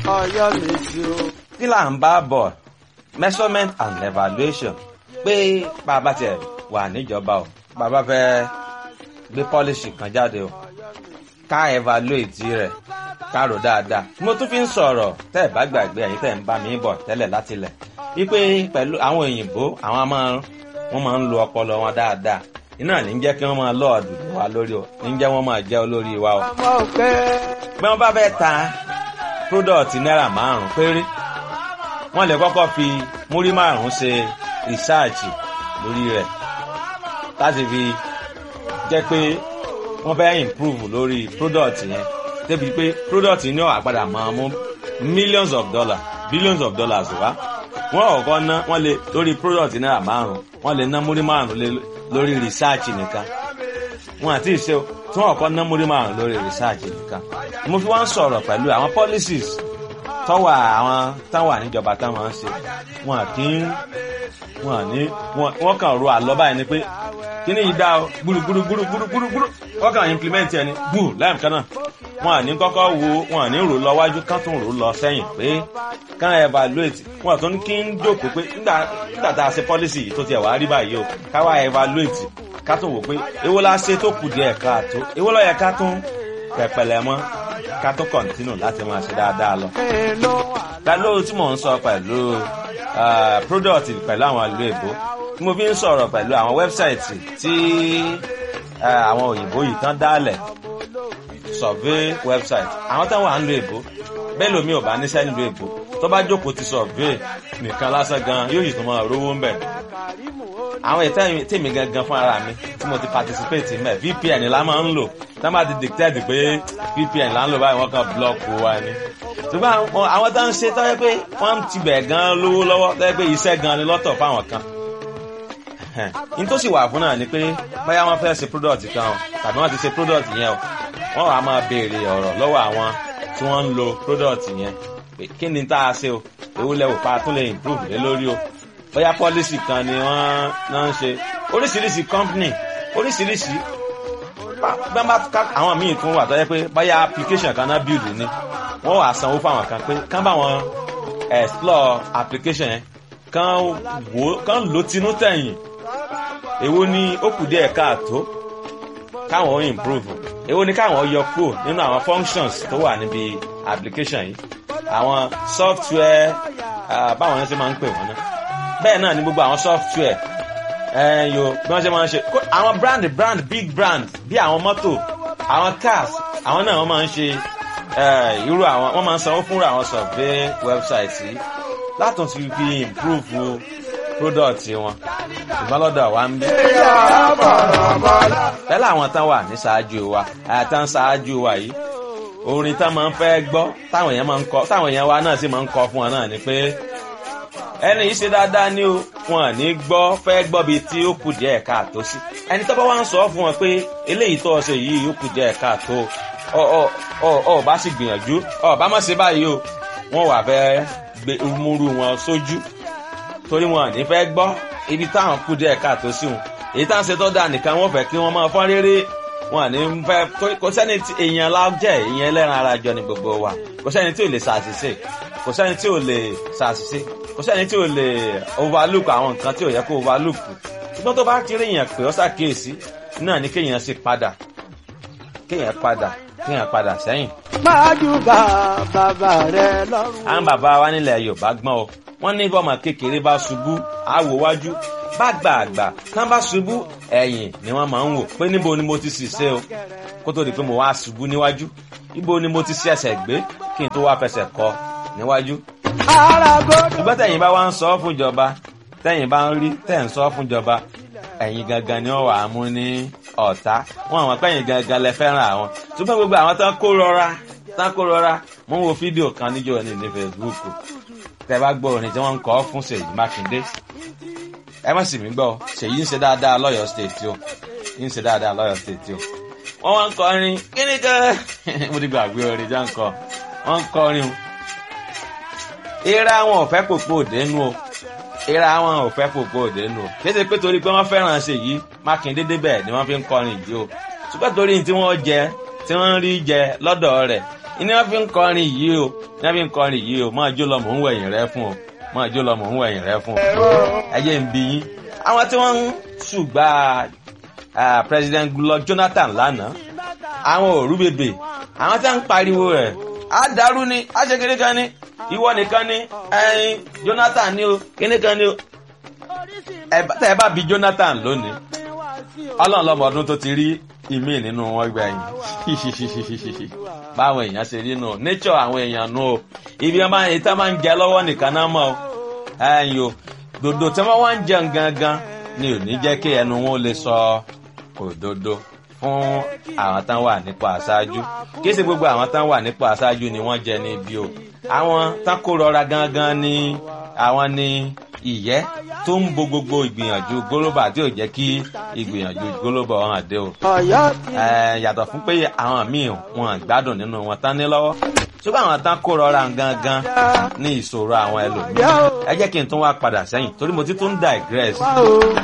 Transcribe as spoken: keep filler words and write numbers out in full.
Ọ̀yọ́ mi sí o. kí là ń bá bọ̀ measurement and evaluation pé bàbá tiẹ̀ wà níjọba o bàbá fẹ́ gbé policy kan jáde o ká evaluate rẹ̀ ká rò dáadáa. mo tún fi ń sọ̀rọ̀ tẹ́ ẹ̀ bá gbàgbé ẹ̀yin tẹ́ ẹ̀ ń bá mi bọ̀ tẹ́lẹ̀ láti lẹ̀ wípé pẹ̀lú àwọn òyìnbó àwọn máa wọ́n máa ń lo ọpọlọ wọn dáadáa iná ní jẹ́ kí wọ́n máa lọ́ọ̀dù wa lórí o ní jẹ́ wọ́n máa jẹ́ olórí wa o. bí wọ́n bá fẹ́ ta product náírà márùn-ún péré wọ́n lè kọ́kọ́ fi múrí márùn-ún ṣe research lórí rẹ̀ láti fi jẹ́ pé wọ́n fẹ́ improve lórí product yẹn débi pé product ní ó àgbàdà máa mú millions of dollars billions of dollars wá wọ́n ọ̀kọ́ ná wọ́n lè lórí product náírà márùn-ún wọ́n lè ná múrí márùn-ún lórí research nìkan wọ́n àti ìṣe tí wọ́n ọ̀kọ́ ná múrí márùn-ún lórí research nìkan. mo fi wọ́n sọ̀rọ̀ pẹ̀lú àwọn policies tọ́wọ́ àwọn táwọn àníjọba táwọn ń ṣe wọn kì í wọn ní wọn kàn ro àlọ́ báyìí ni pé kí ni ìdá gbúrúgbúrúgbúrúgbúrú wọ́n kàn implement ẹni gbù láì kan náà wọn à ní kọ́kọ́ wo wọn à ní rò lọ wájú kán tún rò lọ sẹ́yìn pé kán evaluate wọn tún kí ń jókòó pé nígbà tá a ṣe policy yìí tó tiẹ̀ wá rí báyìí o ká wá evaluate ká tún wò pé èwo la ṣe tó kù díẹ̀ káàtó èwo ló yẹ ká tún pẹ̀pẹ̀lẹ̀ mọ́ ká tún continue láti máa ṣe dáadáa lọ. pẹ̀lú tí mò ń sọ pẹ̀lú product pẹ̀lú àwọn ìlú èbó tí mo fi ń sọ̀rọ̀ pẹ̀lú àwọn website tí àwọn òyìnbó yìí tán dálẹ̀ survey website àwọn táwọn à ń lo èbó bẹ́ẹ̀ lómi ò bá níṣẹ́ nílùú èbó tó bá jókòó ti survey nìkan lásán gan yóò yìí tó máa rówó ń bẹ̀. àwọn ètò tèmi gangan fún ara mi tí mo ti participate mẹ́ V P N la máa ń lò tá máa ti dictate pé V P N là ń lò báyìí wọ́n kàn block wa ni. ṣùgbọ́n àwọn tó ń ṣe tó yẹ pé wọ́n ti bẹ̀ gan lówó lọ́wọ́ tó yẹ pé iṣẹ́ gan ni lọ́tọ̀ fáwọn kan. n tó sì wà fún náà ni pé báyà wọ́n fẹ́ ṣe product kan o tàbí wọ́n ti ṣe product yẹn o wọ́n wàá máa béèrè ọ̀rọ̀ lọ́wọ́ àwọn tí wọ́n ń lo product yẹn pé kí ni tá a ṣe o èwo lẹ́wọ̀ pa tún lè improve lé lórí o bóyá policy kan ni wọ́n náà ń ṣe oríṣiríṣi company oríṣiríṣi bá bá àwọn míì tún wà tó yẹ pé bóyá application kan náà build ni wọ́n wàá sanwó fáwọn kan pé kán bá wọn explore application yẹn kán wò kán lò tinú tẹ̀yìn èwo ni ó kù díẹ̀ káàtó káwọn improve èwo ni káwọn yọ kúrò nínú àwọn functions tó wà níbi application yìí àwọn software báwọn yẹn ṣe máa ń pè wọ́n náà bẹ́ẹ̀ náà ni gbogbo àwọn software ẹ̀yọ bí wọ́n ṣe máa ń ṣe àwọn brand brand big brand bí àwọn mọ́tò àwọn cars àwọn náà wọ́n máa ń ṣe irú àwọn wọ́n máa ń sanwó fúnra àwọn survey website yìí látún ti fi improve product wọn ìbálòdà wa ń bí. tẹ́lẹ̀ àwọn tán wà ní ṣáájú wa àtàn ṣáájú wa yìí orin tán máa ń fẹ́ gbọ́ táwọn èèyàn máa ń kọ táwọn èèyàn wa náà sì máa ń kọ fún wọn náà ni pé ẹni yìí ṣe dáadáa ní o wọn ní gbọ́ fẹ́ gbọ́ bíi tí ó kù díẹ̀ káàtó sí ẹni tó bá wá ń sọ fún wọn pé eléyìí tó ṣe yìí ó kù díẹ̀ káàtó ọ ọ ọ ọ bá sì gbìyànjú ọ bá má ṣe báyìí o wọn wà fẹ́ gbé múrú wọn sójú torí wọn ní fẹ́ gbọ́ ibi táwọn kù díẹ̀ káàtó sí wọn èyí tá à ń ṣe tó dáa nìkan wọn fẹ́ kí wọ́n máa fọ́n rere wọn ní fẹ́ kò sẹ́ni tí èèyàn lájẹ́ èèyàn ẹlẹ́ran ara jọ ní gbogbo wa kò sẹ́ni tí ò lè ṣàṣìṣe kò sẹ́ni tí ò lè ṣàṣìṣe kò sẹ́ni tí ò lè overlook àwọn nǹkan tí ò yẹ kó overlook ṣùgbọ́n tó bá ti rí èèyàn pé ó ṣàkíyèsí náà ni kéèyàn sì padà kéèyàn padà kéèyàn padà sẹ́yìn. májú bá bàbá rẹ lọ́rùn. àwọn bàbá wa nílẹ̀ Yorùbá gbọ́n o wọ́n ní bọ́mọ kékeré bá ṣubú àwò wájú bá gbà àgbà kán bá ṣubú ẹ̀yìn ni wọ́n máa ń wò pé níbo ni mo ti sì ṣe o kó tó di pé mo wá ṣubú níwájú níbo ni mo ti ṣe ẹsẹ̀ gbé kí n tó wá fẹsẹ̀ kọ níwájú. ṣùgbọ́n tẹ̀yin bá wá ń sọ fún ìjọba tẹ̀yin bá ń rí tẹ̀ ń sọ fún ìjọba ẹ̀yin gangan ni wọ́n wà á mú ní ọ̀tá wọn àwọn pẹ̀yìn gangan lẹ fẹ́ràn àwọn ṣùgbọ́n gbogbo àwọn tán kó rọra tán kó rọra mo ń wo fídíò kan níjọ́ ní ní Facebook tẹ bá gbọ́ orin tí wọ́n ń kọ fún Ṣèyí Mákindé ẹ má sì mí gbọ́ Ṣèyí ń ṣe dáadáa lọ́yọ̀ state o ń ṣe dáadáa lọ́yọ̀ state o wọ́n wá ń kọrin kíní kan mo ti gbàgbé orin jẹ́ ń kọ wọ́n ń kọrin o ìra wọn ò fẹ́ pòpò òdenu o ìra wọn ò fẹ́ pòpò òdenu o kéde pé torí pé wọ́n fẹ́ràn Ṣèyí Mákindé débẹ̀ ni wọ́n fi ń kọrin yìí o ṣùgbọ́n torí tí wọ́n jẹ tí wọ́n rí jẹ lọ́dọ̀ rẹ̀ ni wọ́n fi ń kọrin yìí o níbi nkọrin yìí o máa jó lọ mò ń wẹ̀yìn rẹ fún o máa jó lọ mò ń wẹ̀yìn rẹ fún o. ẹ jẹ́ ń bi yín àwọn tí wọ́n ń ṣùgbà president Goodluck Jonathan lánàá àwọn òru bèbè àwọn tí wọ́n ń pariwo rẹ̀ á dàrú ni á ṣe kékeré kan ni ìwọ nìkan ni ẹyin Jonathan ni o kíní kan ni o. tẹ́ ẹ bá bi Jonathan lónìí ọlọ́run lọ́mọ ọdún tó ti rí ìmí nínú wọn gbẹ̀yìn báwọn èèyàn ṣe rí nù nature àwọn èèyàn nù o ibi ẹ máa ń tẹ́ máa ń jẹ lọ́wọ́ nìkan náà mọ́ o ẹ̀yìn o dòdò tí wọ́n wá ń jẹun gangan ni ò ní jẹ́ kí ẹnu wọn lè sọ òdodo fún àwọn tán wà nípò aṣáájú kí ṣe gbogbo àwọn tán wà nípò aṣáájú ni wọ́n jẹ níbi o àwọn tán kó rọra gangan ni àwọn ni ìyẹ́ tó ń bo gbogbo ìgbìyànjú gólóbà tí ò jẹ́ kí ìgbìyànjú gólóbà hàn dé o. yàtọ̀ fún pé àwọn míì wọn gbádùn nínú wọn tán ní lọ́wọ́ ṣùgbọ́n àwọn tán kó rọra gangan ní ìṣòro àwọn ẹlòmíràn. ẹ jẹ́ kí n tún wá padà sẹ́yìn torí mo ti tún digress.